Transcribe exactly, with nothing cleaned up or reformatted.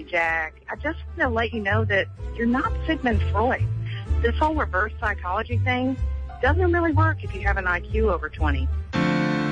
Jack. I just want to let you know that you're not Sigmund Freud. This whole reverse psychology thing doesn't really work if you have an I Q over twenty.